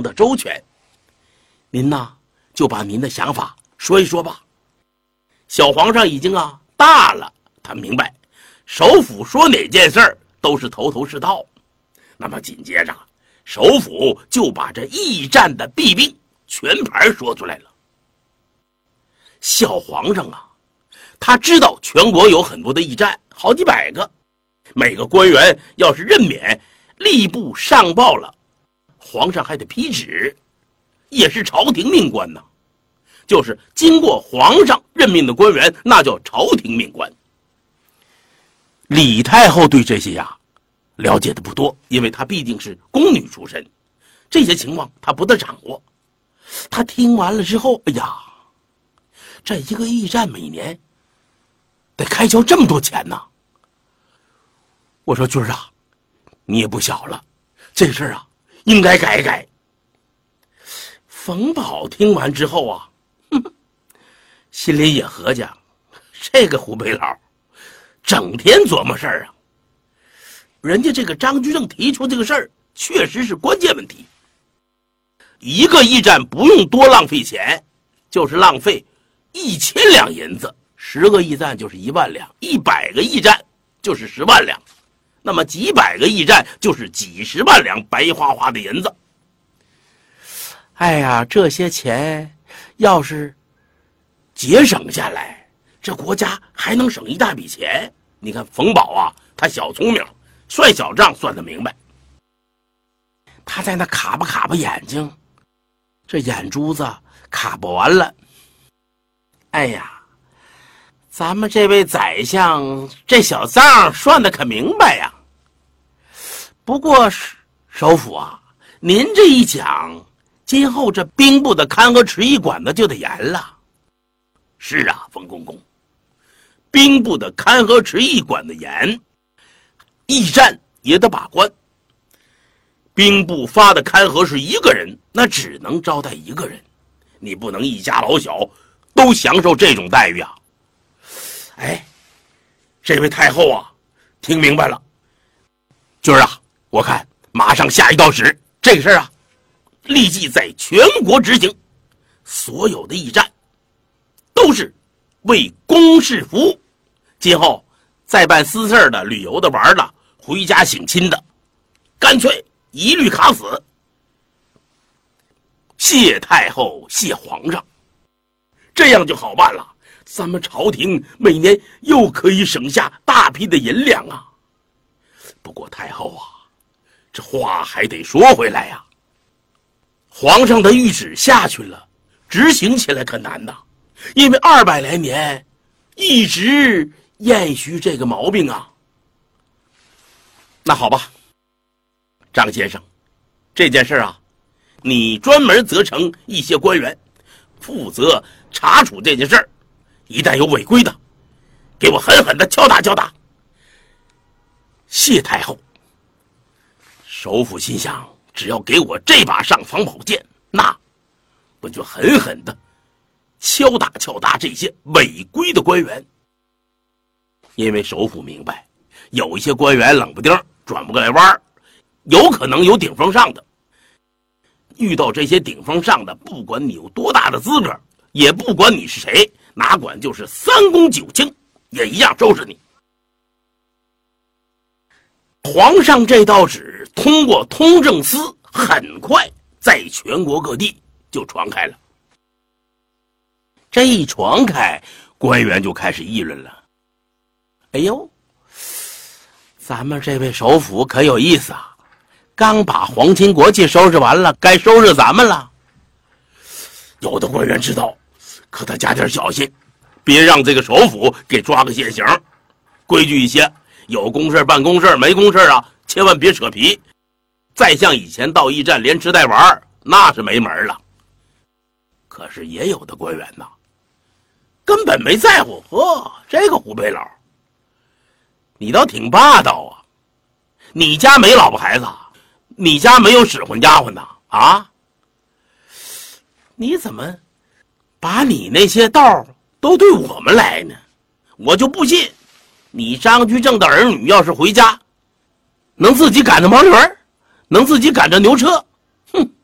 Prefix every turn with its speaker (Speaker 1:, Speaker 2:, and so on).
Speaker 1: 的周全。您呐，就把您的想法说一说吧。小皇上已经大了，他明白首辅说哪件事儿都是头头是道。那么紧接着，首辅就把这驿站的弊病全盘说出来了。小皇上他知道全国有很多的驿站，好几百个，每个官员要是任免，吏部上报了，皇上还得批旨，也是朝廷命官呐。就是经过皇上任命的官员，那叫朝廷命官。李太后对这些了解的不多，因为她毕竟是宫女出身，这些情况她不得掌握。她听完了之后，哎呀，这一个驿站每年得开销这么多钱呢。我说军儿你也不小了，这事儿应该改改。冯保听完之后心里也合计，这个湖北佬整天琢磨事儿人家这个张居正提出这个事儿确实是关键问题。一个驿站不用多浪费钱，就是浪费1000两银子，10个驿站就是1万两，100个驿站就是10万两，那么几百个驿站就是几十万两白花花的银子。哎呀，这些钱要是节省下来，这国家还能省一大笔钱。你看冯保他小聪明，算小账算得明白。他在那卡巴眼睛，这眼珠子卡巴完了。哎呀，咱们这位宰相这小账算得可明白呀。不过首辅您这一讲，今后这兵部的勘和池驿管的就得严了。是冯公公，兵部的勘和池驿管的严，驿站也得把关。兵部发的勘和是1个人，那只能招待1个人，你不能一家老小都享受这种待遇哎，这位太后听明白了。军儿我看马上下一道旨，这个事儿立即在全国执行，所有的驿站都是为公事服务，今后再办私事的、旅游的、玩的、回家省亲的，干脆一律卡死。谢太后，谢皇上，这样就好办了，咱们朝廷每年又可以省下大批的银两不过太后这话还得说回来皇上的谕旨下去了，执行起来可难因为200来年一直厌虚这个毛病那好吧，张先生，这件事你专门责成一些官员负责查处这件事，一旦有违规的，给我狠狠的敲打敲打。谢太后。首辅心想，只要给我这把尚方宝剑，那我就狠狠的敲打敲打这些违规的官员。因为首辅明白，有一些官员冷不丁转不过来弯，有可能有顶风上的。遇到这些顶风上的，不管你有多大的资格，也不管你是谁，哪管就是3公9卿，也一样收拾你。皇上这道旨通过通政司很快在全国各地就传开了。这一传开，官员就开始议论了。哎呦，咱们这位首辅可有意思刚把皇亲国戚收拾完了，该收拾咱们了。有的官员知道，可他加点小心，别让这个首辅给抓个现行。规矩一些，有公事办公事，没公事千万别扯皮。再像以前到驿站连吃带玩，那是没门了。可是也有的官员根本没在乎。这个湖北佬，你倒挺霸道你家没老婆孩子，你家没有使唤丫鬟呢你怎么把你那些道都对我们来呢？我就不信你张居正的儿女要是回家能自己赶着毛驴，能自己赶着牛车，